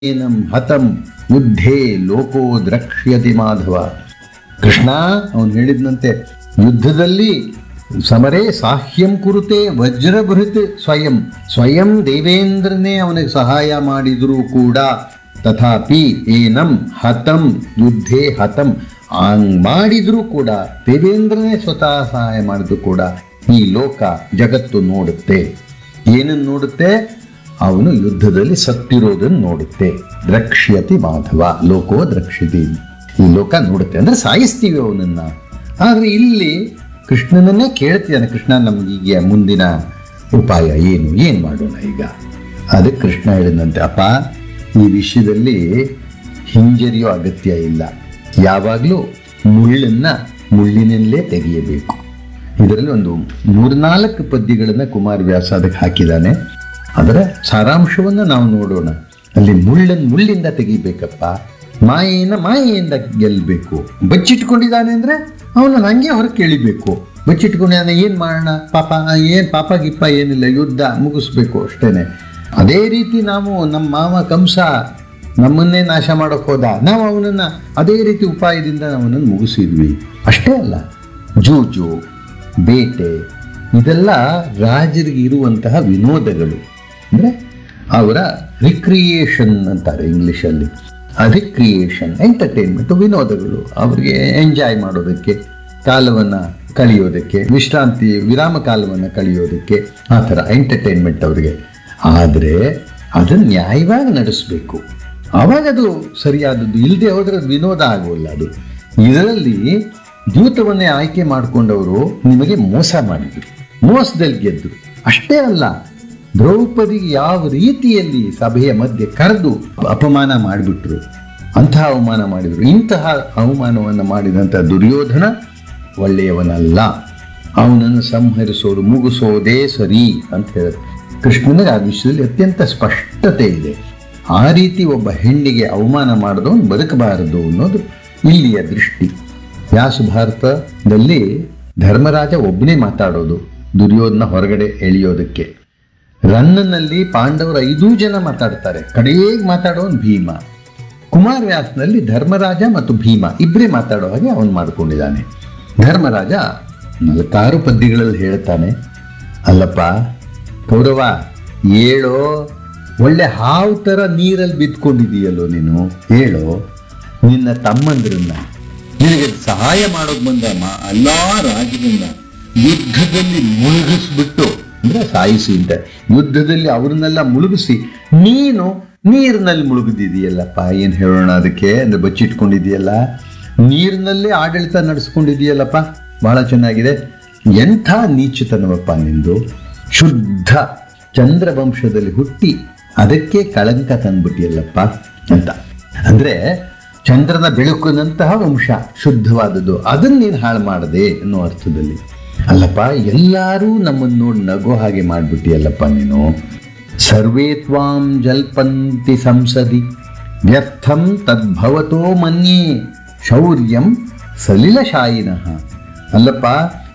ಏನಂ ಹತಂ ಯುದ್ಧೇ ಲೋಕೋ ದ್ರಕ್ಷ್ಯತಿ ಮಾಧವ. ಕೃಷ್ಣ ಅವನು ಹೇಳಿದಂತೆ ಯುದ್ಧದಲ್ಲಿ ಸಮರೇ ಸಾಹ್ಯಂ ಕುರುತೆ ವಜ್ರಭೃತ್ ಸ್ವಯಂ ಸ್ವಯಂ ದೇವೇಂದ್ರನೇ ಅವನಿಗೆ ಸಹಾಯ ಮಾಡಿದರೂ ಕೂಡ ತಥಾಪಿ ಏನಂ ಹತಂ ಯುದ್ಧೇ ಹತಂ ಮಾಡಿದರೂ ಕೂಡ ದೇವೇಂದ್ರನೇ ಸ್ವತಃ ಸಹಾಯ ಮಾಡಿದ್ರು ಕೂಡ ಈ ಲೋಕ ಜಗತ್ತು ನೋಡುತ್ತೆ. ಏನನ್ನು ನೋಡುತ್ತೆ? ಅವನು ಯುದ್ಧದಲ್ಲಿ ಸತ್ತಿರೋದನ್ನು ನೋಡುತ್ತೆ. ದ್ರಕ್ಷ್ಯತಿ ಮಾಧವ ಲೋಕೋ ದ್ರಕ್ಷ್ಯತಿ, ಈ ಲೋಕ ನೋಡುತ್ತೆ ಅಂದ್ರೆ ಸಾಯಿಸ್ತೀವಿ ಅವನನ್ನ. ಆದರೆ ಇಲ್ಲಿ ಕೃಷ್ಣನನ್ನೇ ಕೇಳ್ತಿದ್ದಾನೆ, ಕೃಷ್ಣ ನಮ್ಗೀಗ ಮುಂದಿನ ಉಪಾಯ ಏನು ಮಾಡೋಣ ಈಗ? ಅದಕ್ಕೆ ಕೃಷ್ಣ ಹೇಳಿದಂತೆ, ಅಪ್ಪ ಈ ವಿಷಯದಲ್ಲಿ ಹಿಂಜರಿಯೋ ಅಗತ್ಯ ಇಲ್ಲ. ಯಾವಾಗಲೂ ಮುಳ್ಳನ್ನ ಮುಳ್ಳಿನಲ್ಲೇ ತೆಗೆಯಬೇಕು. ಇದರಲ್ಲಿ ಒಂದು 3-4 ಪದ್ಯಗಳನ್ನು ಕುಮಾರವ್ಯಾಸ ಅದಕ್ಕೆ ಹಾಕಿದ್ದಾನೆ. ಅದರ ಸಾರಾಂಶವನ್ನು ನಾವು ನೋಡೋಣ. ಅಲ್ಲಿ ಮುಳ್ಳಿಂದ ತೆಗಿಬೇಕಪ್ಪ, ಮಾಯೆಯಿಂದ ಗೆಲ್ಲಬೇಕು. ಬಚ್ಚಿಟ್ಕೊಂಡಿದ್ದಾನೆ ಅಂದರೆ ಅವನು ಹಂಗೆ ಹೊರಗೆ ಕೇಳಿಬೇಕು. ಬಚ್ಚಿಟ್ಕೊಂಡಿದ್ದಾನೆ, ಏನು ಮಾಡೋಣ ಪಾಪ ಗಿಪ್ಪ ಏನಿಲ್ಲ, ಯುದ್ಧ ಮುಗಿಸ್ಬೇಕು ಅಷ್ಟೇನೆ. ಅದೇ ರೀತಿ ನಾವು ನಮ್ಮ ಮಾವ ಕಂಸ ನಮ್ಮನ್ನೇ ನಾಶ ಮಾಡೋಕೆ ಹೋದ, ನಾವು ಅವನನ್ನು ಅದೇ ರೀತಿ ಉಪಾಯದಿಂದ ಅವನನ್ನು ಮುಗಿಸಿದ್ವಿ. ಅಷ್ಟೇ ಅಲ್ಲ, ಜೂಜು ಬೇಟೆ ಇದೆಲ್ಲ ರಾಜರಿಗೆ ಇರುವಂತಹ ವಿನೋದಗಳು. ಅಂದರೆ ಅವರ ರಿಕ್ರಿಯೇಷನ್ ಅಂತಾರೆ ಇಂಗ್ಲೀಷಲ್ಲಿ. ರಿಕ್ರಿಯೇಷನ್ ಎಂಟರ್ಟೈನ್ಮೆಂಟ್, ವಿನೋದಗಳು ಅವರಿಗೆ ಎಂಜಾಯ್ ಮಾಡೋದಕ್ಕೆ, ಕಾಲವನ್ನು ಕಳೆಯೋದಕ್ಕೆ, ವಿರಾಮ ಕಾಲವನ್ನು ಕಳೆಯೋದಕ್ಕೆ, ಆ ಥರ ಎಂಟರ್ಟೈನ್ಮೆಂಟ್ ಅವರಿಗೆ. ಆದರೆ ಅದನ್ನು ನ್ಯಾಯವಾಗಿ ನಡೆಸಬೇಕು, ಆವಾಗ ಅದು ಸರಿಯಾದದ್ದು. ಇಲ್ಲದೆ ಹೋದರೆ ಅದು ವಿನೋದ ಆಗೋಲ್ಲ. ಅದು ಇದರಲ್ಲಿ ದ್ಯೂತವನ್ನೇ ಆಯ್ಕೆ ಮಾಡಿಕೊಂಡವರು ನಿಮಗೆ ಮೋಸ ಮಾಡಿದರು, ಮೋಸದಲ್ಲಿ ಗೆದ್ದರು. ಅಷ್ಟೇ ಅಲ್ಲ, ದ್ರೌಪದಿಗೆ ಯಾವ ರೀತಿಯಲ್ಲಿ ಸಭೆಯ ಮಧ್ಯೆ ಕರೆದು ಅಪಮಾನ ಮಾಡಿಬಿಟ್ರು, ಅಂತಹ ಅವಮಾನ ಮಾಡಿದರು. ಇಂತಹ ಅವಮಾನವನ್ನು ಮಾಡಿದಂಥ ದುರ್ಯೋಧನ ಒಳ್ಳೆಯವನಲ್ಲ, ಅವನನ್ನು ಸಂಹರಿಸೋದು ಮುಗಿಸೋದೇ ಸರಿ ಅಂತ ಹೇಳುತ್ತೆ. ಕೃಷ್ಣನಿಗೆ ಆ ವಿಷಯದಲ್ಲಿ ಅತ್ಯಂತ ಸ್ಪಷ್ಟತೆ ಇದೆ. ಆ ರೀತಿ ಒಬ್ಬ ಹೆಣ್ಣಿಗೆ ಅವಮಾನ ಮಾಡಿದವನು ಬದುಕಬಾರದು ಅನ್ನೋದು ಇಲ್ಲಿಯ ದೃಷ್ಟಿ. ವ್ಯಾಸ ಭಾರತದಲ್ಲಿ ಧರ್ಮರಾಜ ಒಬ್ಬನೇ ಮಾತಾಡೋದು ದುರ್ಯೋಧನ ಹೊರಗಡೆ ಎಳೆಯೋದಕ್ಕೆ. ರನ್ನನಲ್ಲಿ ಪಾಂಡವರು 5 ಜನ ಮಾತಾಡ್ತಾರೆ, ಕಡೆಗೆ ಮಾತಾಡೋನು ಭೀಮ. ಕುಮಾರವ್ಯಾಸನಲ್ಲಿ ಧರ್ಮರಾಜ ಮತ್ತು ಭೀಮ ಇಬ್ಬರೇ ಮಾತಾಡೋ ಹಾಗೆ ಅವನು ಮಾಡಿಕೊಂಡಿದ್ದಾನೆ. ಧರ್ಮರಾಜ 46 ಪದ್ಯಗಳಲ್ಲಿ ಹೇಳ್ತಾನೆ, ಅಲ್ಲಪ್ಪ ಕೌರವ, ಹೇಳೋ, ಒಳ್ಳೆ ಹಾವು ಥರ ನೀರಲ್ಲಿ ಬಿದ್ಕೊಂಡಿದೀಯಲ್ಲೋ ನೀನು, ಹೇಳೋ ನಿನ್ನ ತಮ್ಮಂದ್ರನ್ನ, ನಿನಗೆ ಸಹಾಯ ಮಾಡೋಕೆ ಬಂದ ಎಲ್ಲ ರಾಜರನ್ನ ಯುದ್ಧದಲ್ಲಿ ಮುಳುಗಿಸ್ಬಿಟ್ಟು, ಅಂದರೆ ಸಾಯಿಸಿ ಅಂತ, ಯುದ್ಧದಲ್ಲಿ ಅವ್ರನ್ನೆಲ್ಲ ಮುಳುಗಿಸಿ ನೀನು ನೀರಿನಲ್ಲಿ ಮುಳುಗಿದೀಯಲ್ಲಪ್ಪ. ಏನು ಹೇಳೋಣ ಅದಕ್ಕೆ? ಅಂದರೆ ಬಚ್ಚಿಟ್ಕೊಂಡಿದೆಯಲ್ಲ, ನೀರಿನಲ್ಲೇ ಆಡಳಿತ ನಡೆಸ್ಕೊಂಡಿದೆಯಲ್ಲಪ್ಪ, ಬಹಳ ಚೆನ್ನಾಗಿದೆ. ಎಂಥ ನೀಚತನವಪ್ಪ ನಿಂದು. ಶುದ್ಧ ಚಂದ್ರವಂಶದಲ್ಲಿ ಹುಟ್ಟಿ ಅದಕ್ಕೆ ಕಳಂಕ ತಂದ್ಬಿಟ್ಟಿಯಲ್ಲಪ್ಪ ಅಂತ. ಅಂದರೆ ಚಂದ್ರನ ಬೆಳಕಿನಂತಹ ವಂಶ ಶುದ್ಧವಾದದ್ದು, ಅದನ್ನು ನೀನು ಹಾಳು ಮಾಡದೆ ಅನ್ನೋ ಅರ್ಥದಲ್ಲಿ. ಅಲ್ಲಪ್ಪ, ಎಲ್ಲರೂ ನಮ್ಮನ್ನು ನೋಡಿ ನಗೋ ಹಾಗೆ ಮಾಡಿಬಿಟ್ಟಿಯಲ್ಲಪ್ಪ ನೀನು. ಸರ್ವೇ ತ್ವಾಂ ಜಲ್ಪಂತಿ ಸಂಸದಿ ವ್ಯರ್ಥಂ ತದ್ಭವತೋ ಮನ್ಯೇ ಶೌರ್ಯಂ ಸಲಿಲಶಾಯಿನಃ. ಅಲ್ಲಪ್ಪ,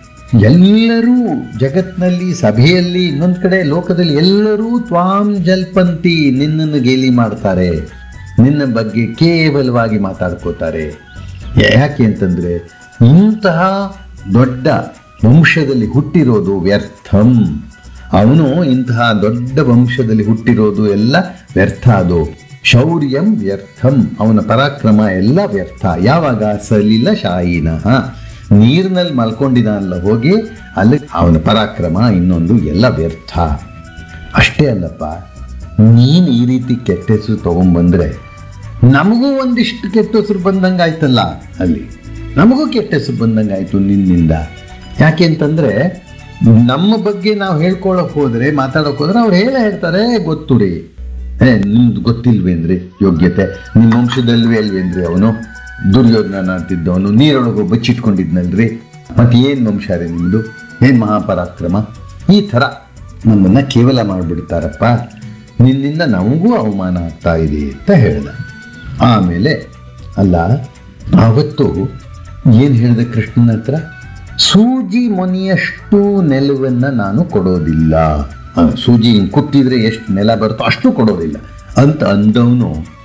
ಎಲ್ಲರೂ ಜಗತ್ನಲ್ಲಿ, ಸಭೆಯಲ್ಲಿ, ಇನ್ನೊಂದು ಕಡೆ ಲೋಕದಲ್ಲಿ ಎಲ್ಲರೂ ತ್ವಾಂ ಜಲ್ಪಂತಿ ನಿನ್ನನ್ನು ಗೇಲಿ ಮಾಡ್ತಾರೆ, ನಿನ್ನ ಬಗ್ಗೆ ಕೇವಲವಾಗಿ ಮಾತಾಡ್ಕೋತಾರೆ. ಯಾಕೆ ಅಂತಂದರೆ ಇಂತಹ ದೊಡ್ಡ ವಂಶದಲ್ಲಿ ಹುಟ್ಟಿರೋದು ವ್ಯರ್ಥಂ. ಅವನು ಇಂತಹ ದೊಡ್ಡ ವಂಶದಲ್ಲಿ ಹುಟ್ಟಿರೋದು ಎಲ್ಲ ವ್ಯರ್ಥ. ಅದು ಶೌರ್ಯಂ ವ್ಯರ್ಥಂ, ಅವನ ಪರಾಕ್ರಮ ಎಲ್ಲ ವ್ಯರ್ಥ. ಯಾವಾಗ? ಸಲಿಲ ಶಾಯಿನಃ, ನೀರಿನಲ್ಲಿ ಮಲ್ಕೊಂಡಿದ್ದಾನಲ್ಲ ಹೋಗಿ, ಅಲ್ಲಿ ಅವನ ಪರಾಕ್ರಮ ಇನ್ನೊಂದು ಎಲ್ಲ ವ್ಯರ್ಥ. ಅಷ್ಟೇ ಅಲ್ಲಪ್ಪ, ನೀನು ಈ ರೀತಿ ಕೆಟ್ಟ ಹೆಸರು ತೊಗೊಂಡ್ಬಂದ್ರೆ ನಮಗೂ ಒಂದಿಷ್ಟು ಕೆಟ್ಟ ಹೆಸರು ಬಂದಂಗೆ ಆಯ್ತಲ್ಲ, ಅಲ್ಲಿ ನಮಗೂ ಕೆಟ್ಟ ಹೆಸರು ಬಂದಂಗೆ ಆಯಿತು ನಿನ್ನಿಂದ. ಯಾಕೆ ಅಂತಂದರೆ ನಮ್ಮ ಬಗ್ಗೆ ನಾವು ಹೇಳ್ಕೊಳಕ್ಕೆ ಹೋದರೆ, ಮಾತಾಡೋಕೆ ಹೋದ್ರೆ ಅವ್ರು ಹೇಳ್ತಾರೆ, ಗೊತ್ತು ರೀ, ನಿಮ್ದು ಗೊತ್ತಿಲ್ವೇನ್ರಿ ಯೋಗ್ಯತೆ, ನಿಮ್ಮ ವಂಶದಲ್ವೇ ಅಲ್ವೇನ್ರಿ ಅವನು ದುರ್ಯೋಧನ ಅಂತಿದ್ದವನು, ನೀರೊಳಗೆ ಬಚ್ಚಿಟ್ಕೊಂಡಿದ್ನಲ್ರಿ, ಮತ್ತು ಏನು ವಂಶ ರೀ ನಿಮ್ಮದು, ಏನು ಮಹಾಪರಾಕ್ರಮ, ಈ ಥರ ನಮ್ಮನ್ನು ಕೇವಲ ಮಾಡಿಬಿಡ್ತಾರಪ್ಪ, ನಿನ್ನಿಂದ ನಮಗೂ ಅವಮಾನ ಆಗ್ತಾ ಇದೆ ಅಂತ ಹೇಳ್ದ. ಆಮೇಲೆ ಅಲ್ಲ, ಆವತ್ತು ಏನು ಹೇಳಿದೆ ಕೃಷ್ಣನ ಹತ್ರ? ಸೂಜಿ ಮೊನೆಯಷ್ಟು ನೆಲವನ್ನು ನಾನು ಕೊಡೋದಿಲ್ಲ. ಸೂಜಿ ಹಿಂಗೆ ಕುಟ್ಟಿದ್ರೆ ಎಷ್ಟು ನೆಲ ಬರುತ್ತೋ ಅಷ್ಟು ಕೊಡೋದಿಲ್ಲ, ಅಂತ ಅಂದವನು